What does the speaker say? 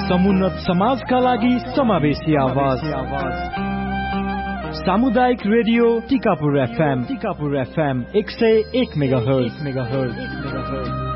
समुन्नत समाजका लागि समावेशी आवाज सामुदायिक रेडियो टिकापुर FM 101 मेगाहर्ज